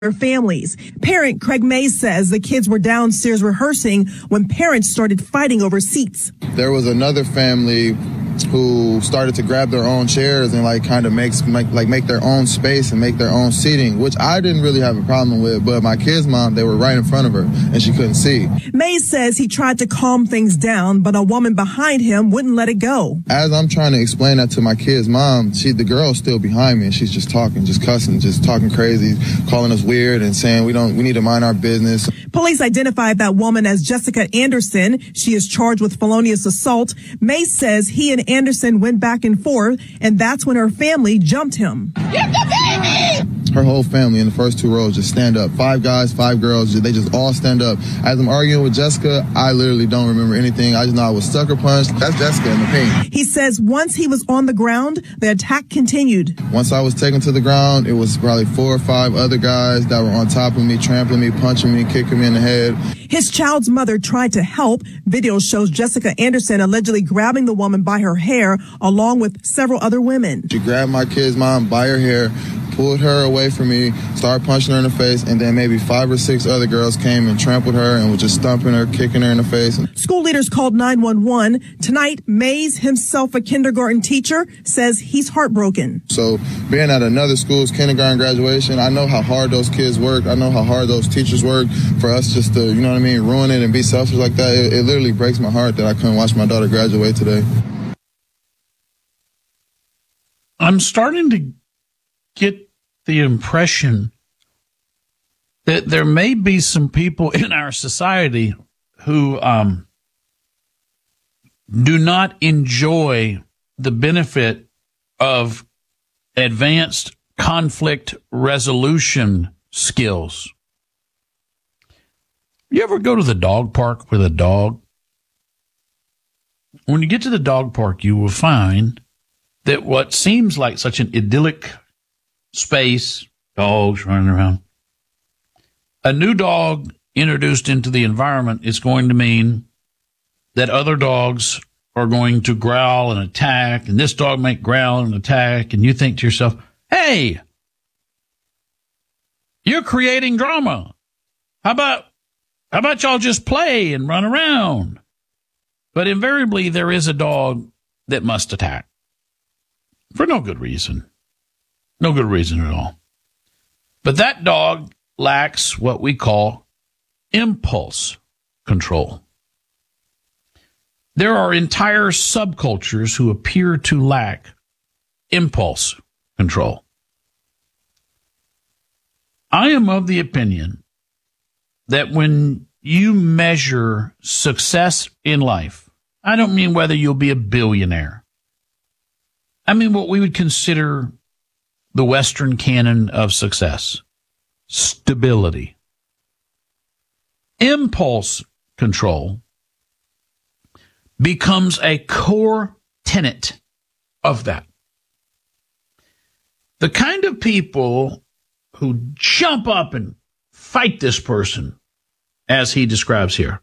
their families. Parent Craig Mays says the kids were downstairs rehearsing when parents started fighting over seats. There was another family who started to grab their own chairs and kind of make their own space and make their own seating, which I didn't really have a problem with, but my kid's mom, they were right in front of her and she couldn't see. Mays says he tried to calm things down, but a woman behind him wouldn't let it go. As I'm trying to explain that to my kid's mom, the girl's still behind me and she's just talking, just cussing, just talking crazy, calling us weird and saying we need to mind our business. Police identified that woman as Jessica Anderson. She is charged with felonious assault. Mays says he and Anderson went back and forth, and that's when her family jumped him. Get the baby! Her whole family in the first two rows just stand up. 5 guys, 5 girls, they just all stand up. As I'm arguing with Jessica, I literally don't remember anything. I just know I was sucker punched. That's Jessica in the paint. He says once he was on the ground, the attack continued. Once I was taken to the ground, it was probably 4 or 5 other guys that were on top of me, trampling me, punching me, kicking me in the head. His child's mother tried to help. Video shows Jessica Anderson allegedly grabbing the woman by her hair along with several other women. She grabbed my kid's mom by her hair, pulled her away from me, started punching her in the face, and then maybe 5 or 6 other girls came and trampled her and were just stomping her, kicking her in the face. School leaders called 911. Tonight, Mays, himself a kindergarten teacher, says he's heartbroken. So being at another school's kindergarten graduation, I know how hard those kids work. I know how hard those teachers work. For us just to, ruin it and be selfish like that, it literally breaks my heart that I couldn't watch my daughter graduate today. I'm starting to get the impression that there may be some people in our society who do not enjoy the benefit of advanced conflict resolution skills. You ever go to the dog park with a dog? When you get to the dog park, you will find that what seems like such an idyllic space, dogs running around, a new dog introduced into the environment is going to mean that other dogs are going to growl and attack, and this dog might growl and attack, and you think to yourself, hey, you're creating drama. How about y'all just play and run around? But invariably, there is a dog that must attack for no good reason. No good reason at all. But that dog lacks what we call impulse control. There are entire subcultures who appear to lack impulse control. I am of the opinion that when you measure success in life, I don't mean whether you'll be a billionaire. I mean what we would consider the Western canon of success. Stability. Impulse control becomes a core tenet of that. The kind of people who jump up and fight this person, as he describes here,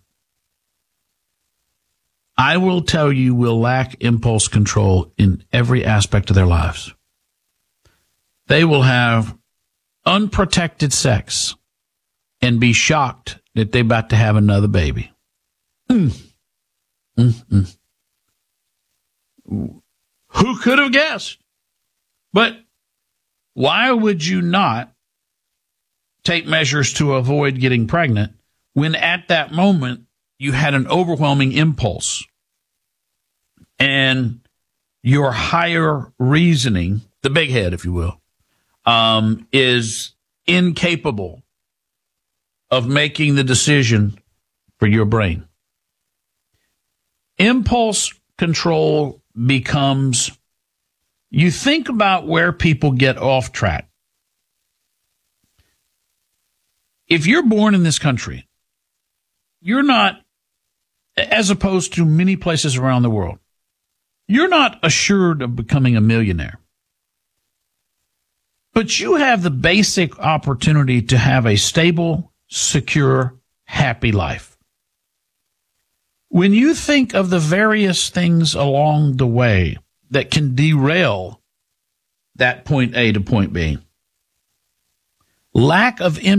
I will tell you will lack impulse control in every aspect of their lives. They will have unprotected sex and be shocked that they're about to have another baby. Who could have guessed? But why would you not take measures to avoid getting pregnant when at that moment you had an overwhelming impulse and your higher reasoning, the big head, if you will, is incapable of making the decision for your brain? Impulse control becomes, you think about where people get off track. If you're born in this country, you're not, as opposed to many places around the world, you're not assured of becoming a millionaire. But you have the basic opportunity to have a stable, secure, happy life. When you think of the various things along the way that can derail that point A to point B, lack of